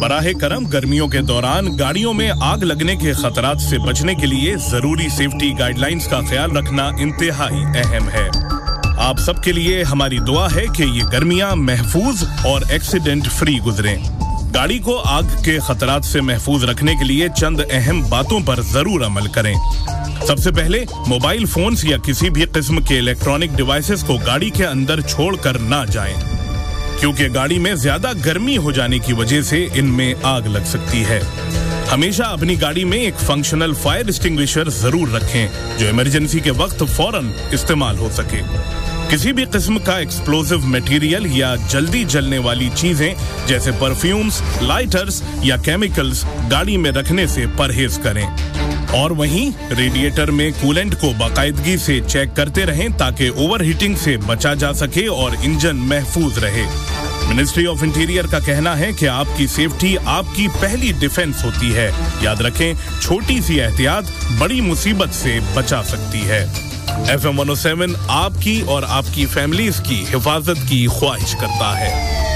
बराह करम गर्मियों के दौरान गाड़ियों में आग लगने के खतरात से बचने के लिए जरूरी सेफ्टी गाइडलाइंस का ख्याल रखना इंतहाई अहम है। आप सबके लिए हमारी दुआ है कि ये गर्मियां महफूज और एक्सीडेंट फ्री गुजरें। गाड़ी को आग के खतरात से महफूज रखने के लिए चंद अहम बातों पर जरूर अमल करें। सबसे पहले मोबाइल फोन्स या किसी भी किस्म के इलेक्ट्रॉनिक डिवाइसेस को गाड़ी के अंदर छोड़कर ना जाएं, क्योंकि गाड़ी में ज्यादा गर्मी हो जाने की वजह से इनमें आग लग सकती है। हमेशा अपनी गाड़ी में एक फंक्शनल फायर एक्सटिंग्विशर जरूर रखें जो इमरजेंसी के वक्त फौरन इस्तेमाल हो सके। किसी भी किस्म का एक्सप्लोसिव मटेरियल या जल्दी जलने वाली चीजें जैसे परफ्यूम्स, लाइटर्स या केमिकल्स गाड़ी में रखने से परहेज करें। और वहीं रेडिएटर में कूलेंट को बाकायदगी से चेक करते रहें ताकि ओवरहीटिंग से बचा जा सके और इंजन महफूज रहे। मिनिस्ट्री ऑफ इंटीरियर का कहना है कि आपकी सेफ्टी आपकी पहली डिफेंस होती है। याद रखें, छोटी सी एहतियात बड़ी मुसीबत से बचा सकती है। FM 107 आपकी और आपकी फैमिलीज की हिफाजत की ख्वाहिश करता है।